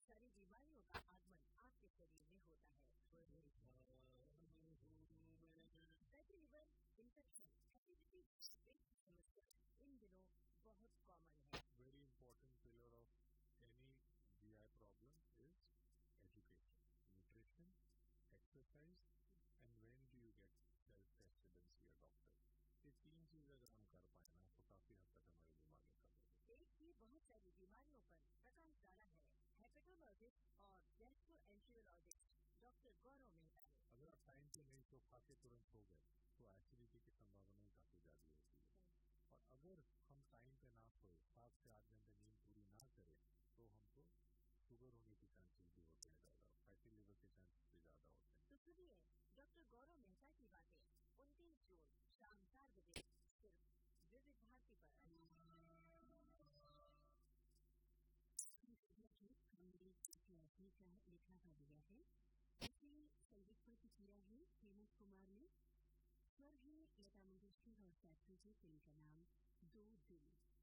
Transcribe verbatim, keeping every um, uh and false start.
सारी बीमारियों का आगमन आपके शरीर में होता है। फैटी लिवर इन्फेक्शन, एसिडिटी समस्या इन दिनों बहुत कॉमन है। Very important pillar of any G I problem is education, nutrition, exercise, and when do you get self-tested and see a doctor. ये तीन चीज अगर हम कर पाए ना तो काफी हद तक हमारी बीमारियां कम हो जाएगी। पेट की बहुत सारी बीमारियों पर प्रकाश डाला है हेपेटोलॉजिस्ट और गैस्ट्रोएंटेरोलॉजिस्ट डॉक्टर गौरव मेहता ने। अगर आप टाइम पे नहीं तो खा के तुरंत सो गए तो एसिडिटी की संभावना ही काफी ज्यादा होती है। और अगर हम टाइम पे ना सोए, सात से आठ घंटे नींद पूरी ना करें तो हमको शुगर होने के चांसेस भी होते हैं ज्यादा, फैटी लिवर के चांसेस भी ज्यादा होते हैं। तो सुनिए डॉक्टर गौरव मेहता की बातें उनतीस जून शाम चार बजे सिर्फ विविध भारती पर। हमने का लिखा था दिया है, इसे संगीत पर किया है हेमंत कुमार ने, स्वर है लता मंगेशकर और साथियों की फिल्म का नाम दो दिल।